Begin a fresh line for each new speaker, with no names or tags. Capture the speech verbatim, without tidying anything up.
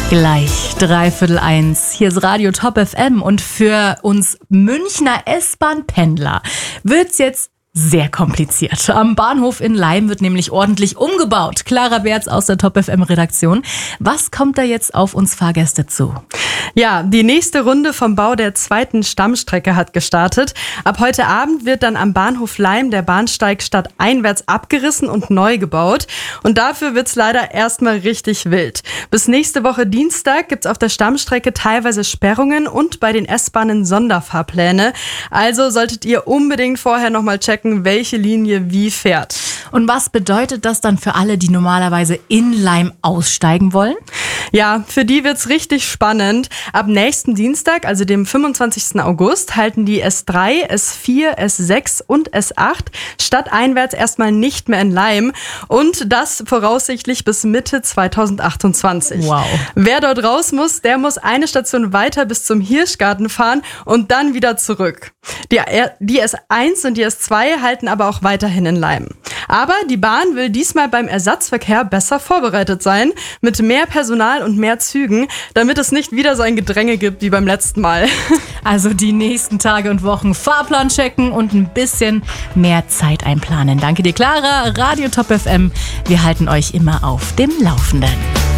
Gleich dreiviertel eins. Hier ist Radio Top F M und für uns Münchner S-Bahn-Pendler wird's jetzt sehr kompliziert. Am Bahnhof in Laim wird nämlich ordentlich umgebaut. Clara Berz aus der Top F M-Redaktion. Was kommt da jetzt auf uns Fahrgäste zu?
Ja, die nächste Runde vom Bau der zweiten Stammstrecke hat gestartet. Ab heute Abend wird dann am Bahnhof Laim der Bahnsteig stadteinwärts abgerissen und neu gebaut. Und dafür wird's leider erstmal richtig wild. Bis nächste Woche Dienstag gibt's auf der Stammstrecke teilweise Sperrungen und bei den S-Bahnen Sonderfahrpläne. Also solltet ihr unbedingt vorher nochmal checken, welche Linie wie fährt.
Und was bedeutet das dann für alle, die normalerweise in Laim aussteigen wollen?
Ja, für die wird's richtig spannend. Ab nächsten Dienstag, also dem fünfundzwanzigsten August, halten die S drei, S vier, S sechs und S acht stadteinwärts erstmal nicht mehr in Laim. Und das voraussichtlich bis Mitte zweitausendachtundzwanzig.
Wow.
Wer dort raus muss, der muss eine Station weiter bis zum Hirschgarten fahren und dann wieder zurück. Die, die S eins und die S zwei halten aber auch weiterhin in Laim. Aber die Bahn will diesmal beim Ersatzverkehr besser vorbereitet sein, mit mehr Personal und mehr Zügen, damit es nicht wieder so ein Gedränge gibt wie beim letzten Mal.
Also die nächsten Tage und Wochen Fahrplan checken und ein bisschen mehr Zeit einplanen. Danke dir, Clara. Radio Top F M. Wir halten euch immer auf dem Laufenden.